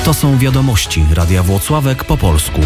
To są wiadomości Radia Włocławek po polsku.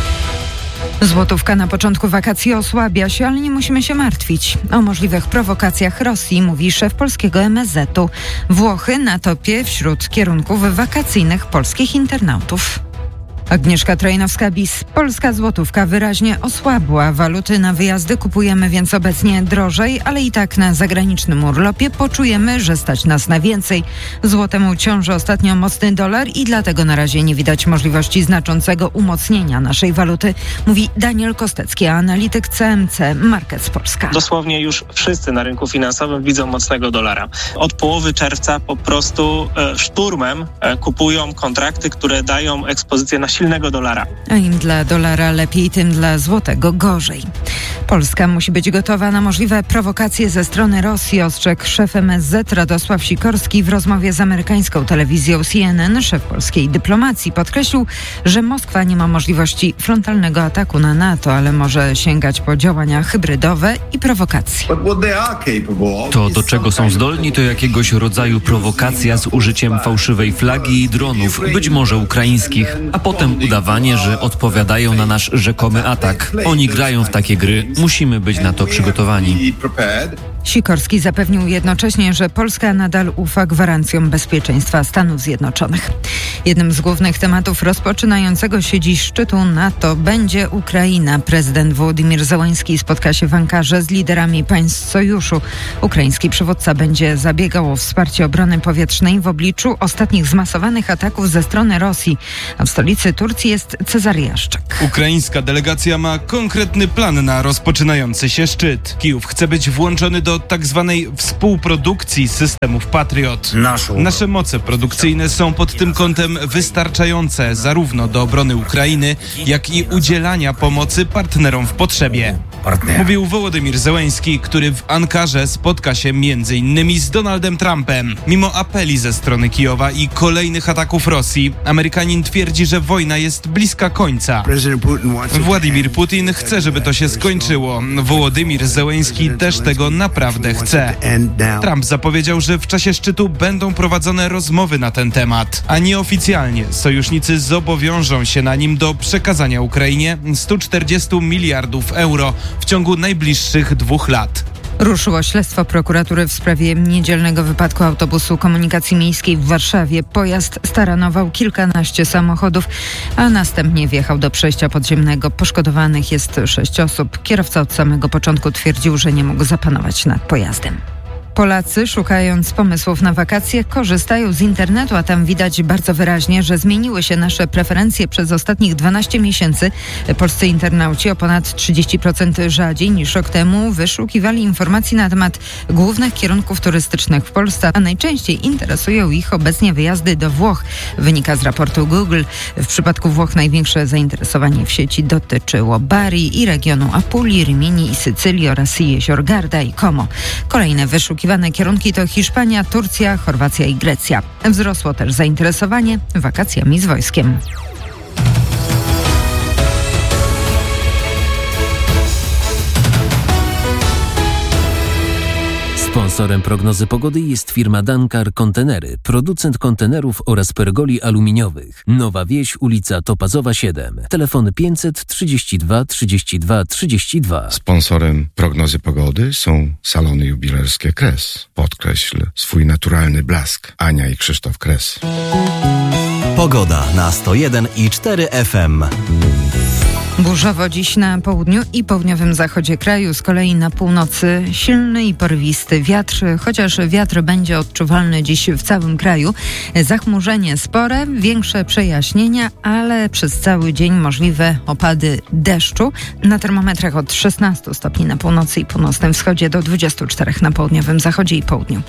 Złotówka na początku wakacji osłabia się, ale nie musimy się martwić. O możliwych prowokacjach Rosji mówi szef polskiego MSZ-u. Włochy na topie wśród kierunków wakacyjnych polskich internautów. Agnieszka Trojnowska-Bis. Polska złotówka wyraźnie osłabła. Waluty na wyjazdy kupujemy więc obecnie drożej, ale i tak na zagranicznym urlopie poczujemy, że stać nas na więcej. Złotemu ciąży ostatnio mocny dolar i dlatego na razie nie widać możliwości znaczącego umocnienia naszej waluty, mówi Daniel Kostecki, analityk CMC Markets Polska. Dosłownie już wszyscy na rynku finansowym widzą mocnego dolara. Od połowy czerwca po prostu szturmem kupują kontrakty, które dają ekspozycję na silnego dolara. A im dla dolara lepiej, tym dla złotego gorzej. Polska musi być gotowa na możliwe prowokacje ze strony Rosji, ostrzegł szef MSZ Radosław Sikorski w rozmowie z amerykańską telewizją CNN. Szef polskiej dyplomacji podkreślił, że Moskwa nie ma możliwości frontalnego ataku na NATO, ale może sięgać po działania hybrydowe i prowokacje. To, do czego są zdolni, to jakiegoś rodzaju prowokacja z użyciem fałszywej flagi i dronów, być może ukraińskich, a potem udawanie, że odpowiadają na nasz rzekomy atak. Oni grają w takie gry. Musimy być na to przygotowani. Sikorski zapewnił jednocześnie, że Polska nadal ufa gwarancjom bezpieczeństwa Stanów Zjednoczonych. Jednym z głównych tematów rozpoczynającego się dziś szczytu NATO będzie Ukraina. Prezydent Wołodymyr Zełenski spotka się w Ankarze z liderami państw sojuszu. Ukraiński przywódca będzie zabiegał o wsparcie obrony powietrznej w obliczu ostatnich zmasowanych ataków ze strony Rosji. A w stolicy Turcji jest Cezary Jaszczak. Ukraińska delegacja ma konkretny plan na rozpoczynający się szczyt. Kijów chce być włączony do tak zwanej współprodukcji systemów Patriot. Nasze moce produkcyjne są pod tym kątem wystarczające zarówno do obrony Ukrainy, jak i udzielania pomocy partnerom w potrzebie. Mówił Wołodymyr Zełenski, który w Ankarze spotka się m.in. z Donaldem Trumpem. Mimo apeli ze strony Kijowa i kolejnych ataków Rosji, Amerykanin twierdzi, że wojna jest bliska końca. Władimir Putin chce, żeby to się skończyło. Wołodymyr Zełenski też tego naprawdę chce. Trump zapowiedział, że w czasie szczytu będą prowadzone rozmowy na ten temat, a nieoficjalnie sojusznicy zobowiążą się na nim do przekazania Ukrainie 140 miliardów euro w ciągu najbliższych 2 lat. Ruszyło śledztwo prokuratury w sprawie niedzielnego wypadku autobusu komunikacji miejskiej w Warszawie. Pojazd staranował kilkanaście samochodów, a następnie wjechał do przejścia podziemnego. Poszkodowanych jest 6 osób. Kierowca od samego początku twierdził, że nie mógł zapanować nad pojazdem. Polacy, szukając pomysłów na wakacje, korzystają z internetu, a tam widać bardzo wyraźnie, że zmieniły się nasze preferencje przez ostatnich 12 miesięcy. Polscy internauci o ponad 30% rzadziej niż rok temu wyszukiwali informacji na temat głównych kierunków turystycznych w Polsce, a najczęściej interesują ich obecnie wyjazdy do Włoch, wynika z raportu Google. W przypadku Włoch największe zainteresowanie w sieci dotyczyło Bari i regionu Apulii, Rimini i Sycylii oraz jezior Garda i Como. Kolejne wyszukiwane kierunki to Hiszpania, Turcja, Chorwacja i Grecja. Wzrosło też zainteresowanie wakacjami z wojskiem. Sponsorem prognozy pogody jest firma Dankar Kontenery, producent kontenerów oraz pergoli aluminiowych. Nowa Wieś, ulica Topazowa 7. Telefon 532 32 32. Sponsorem prognozy pogody są salony jubilerskie Kres. Podkreśl swój naturalny blask. Ania i Krzysztof Kres. Pogoda na 101,4 FM. Burzowo dziś na południu i południowym zachodzie kraju, z kolei na północy silny i porywisty wiatr, chociaż wiatr będzie odczuwalny dziś w całym kraju. Zachmurzenie spore, większe przejaśnienia, ale przez cały dzień możliwe opady deszczu. Na termometrach od 16 stopni na północy i północnym wschodzie do 24 na południowym zachodzie i południu.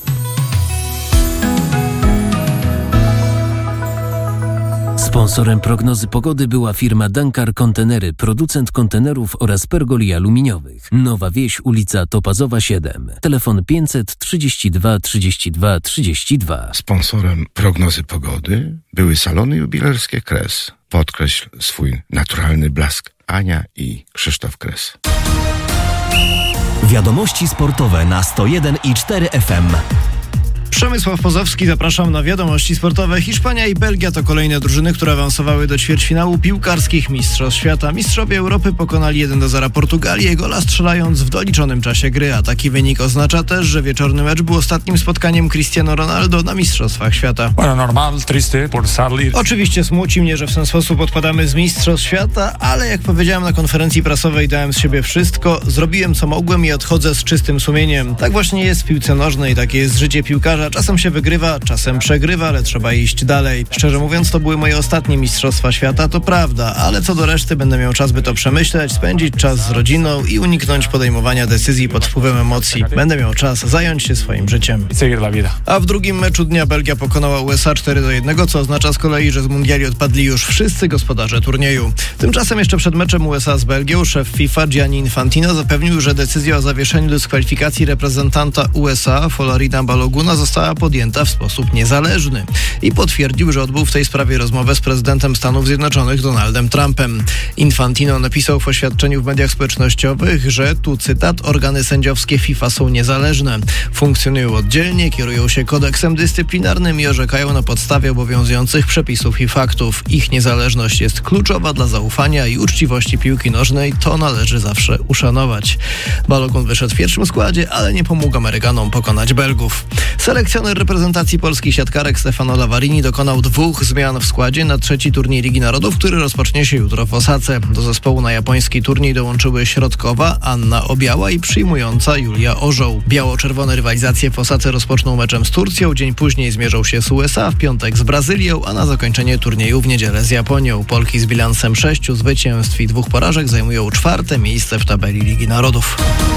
Sponsorem prognozy pogody była firma Dankar Kontenery, producent kontenerów oraz pergoli aluminiowych. Nowa Wieś, ulica Topazowa 7. Telefon 532 32 32. Sponsorem prognozy pogody były salony jubilerskie Kres. Podkreśl swój naturalny blask. Ania i Krzysztof Kres. Wiadomości sportowe na 101,4 FM. Przemysław Pozowski, zapraszam na wiadomości sportowe. Hiszpania i Belgia to kolejne drużyny, które awansowały do ćwierćfinału piłkarskich Mistrzostw Świata. Mistrzowie Europy pokonali 1-0 Portugalię, gola strzelając w doliczonym czasie gry. A taki wynik oznacza też, że wieczorny mecz był ostatnim spotkaniem Cristiano Ronaldo na Mistrzostwach Świata. Oczywiście smuci mnie, że w ten sposób odpadamy z Mistrzostw Świata, ale jak powiedziałem na konferencji prasowej, dałem z siebie wszystko, zrobiłem co mogłem i odchodzę z czystym sumieniem. Tak właśnie jest w piłce nożnej, takie jest życie piłkarza. Czasem się wygrywa, czasem przegrywa, ale trzeba iść dalej. Szczerze mówiąc, to były moje ostatnie Mistrzostwa Świata, to prawda, ale co do reszty będę miał czas, by to przemyśleć, spędzić czas z rodziną i uniknąć podejmowania decyzji pod wpływem emocji. Będę miał czas zająć się swoim życiem. A w drugim meczu dnia Belgia pokonała USA 4-1, co oznacza z kolei, że z mundiali odpadli już wszyscy gospodarze turnieju. Tymczasem jeszcze przed meczem USA z Belgią szef FIFA Gianni Infantino zapewnił, że decyzja o zawieszeniu dyskwalifikacji reprezentanta USA Florida Baloguna została podjęta w sposób niezależny i potwierdził, że odbył w tej sprawie rozmowę z prezydentem Stanów Zjednoczonych Donaldem Trumpem. Infantino napisał w oświadczeniu w mediach społecznościowych, że, tu cytat, organy sędziowskie FIFA są niezależne, funkcjonują oddzielnie, kierują się kodeksem dyscyplinarnym i orzekają na podstawie obowiązujących przepisów i faktów. Ich niezależność jest kluczowa dla zaufania i uczciwości piłki nożnej, to należy zawsze uszanować. Balogun wyszedł w pierwszym składzie, ale nie pomógł Amerykanom pokonać Belgów. Selekcjoner reprezentacji polskich siatkarek Stefano Lavarini dokonał 2 zmian w składzie na 3. turniej Ligi Narodów, który rozpocznie się jutro w Osace. Do zespołu na japoński turniej dołączyły środkowa Anna Obiała i przyjmująca Julia Orzoł. Biało-czerwone rywalizacje w Osace rozpoczną meczem z Turcją, dzień później zmierzą się z USA, w piątek z Brazylią, a na zakończenie turnieju w niedzielę z Japonią. Polki z bilansem 6 zwycięstw i 2 porażek zajmują 4. miejsce w tabeli Ligi Narodów.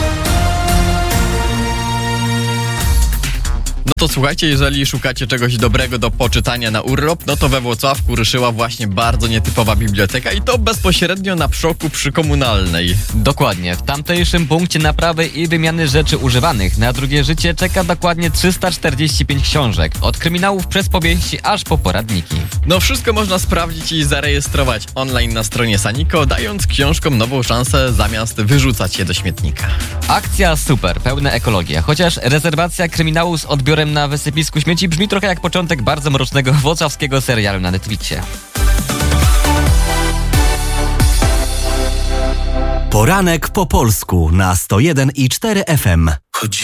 No to słuchajcie, jeżeli szukacie czegoś dobrego do poczytania na urlop, no to we Włocławku ruszyła właśnie bardzo nietypowa biblioteka i to bezpośrednio na Przoku przy Komunalnej. Dokładnie, w tamtejszym punkcie naprawy i wymiany rzeczy używanych na drugie życie czeka dokładnie 345 książek. Od kryminałów przez powieści aż po poradniki. No wszystko można sprawdzić i zarejestrować online na stronie Saniko, dając książkom nową szansę zamiast wyrzucać je do śmietnika. Akcja super, pełna ekologia, chociaż rezerwacja kryminału z odbiorem na wysypisku śmieci brzmi trochę jak początek bardzo mrocznego włocławskiego serialu na Netflixie. Poranek po polsku na 101,4 FM.